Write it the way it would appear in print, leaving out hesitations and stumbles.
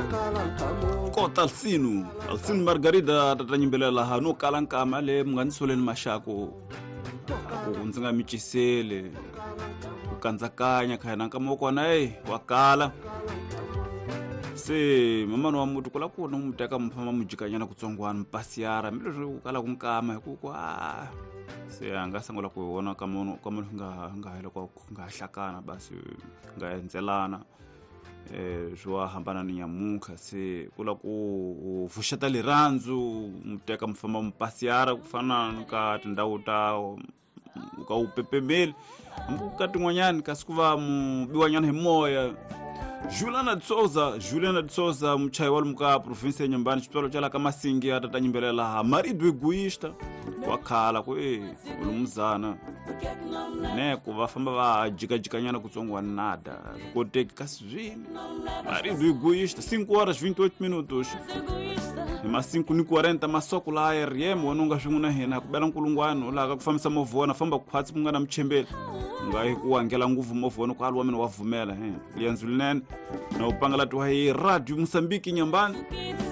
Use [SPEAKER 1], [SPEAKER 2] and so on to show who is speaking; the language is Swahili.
[SPEAKER 1] Kota Alcino Margarida tatanyimbelela hano kalankama le mnganisoleni mashako kunzinga michisele ukanzakanya khayana nkamoko naye wakala se mama no mutu kula kuno muteka mfama mujikanyana kutsongwana mpasiara milo ukala kunkama kukwa se angasangola kuona kama nga hela kwa ngahlakana basi ngayenzelana jwa hambana ni nyamuka se kula ku vushata liranzu muteka mfama mpasiara kufana ka tindau tao ka upepemeli mukati ngwanyani kasikuva mubiwanyana hemoya Juliana de Souza mchai wal muka province nyambani chitolo chala kama singi atatanyimbelela ha marido egoísta wakhala kwe ulumzana ne kuvafamba va jikanyana kutsongwa nada koteki kasvini marido egoísta 5:28 Ema 5:40 masoko la RM wanonga swinguna hena kubela nkulungwano la akufambisa movona famba kuphatsi kungana mchembele ngai kuwangela nguvu movona kwa alwa mina wavumela liyanzulinene na upangala tuwa hii radio Mozambique nyambani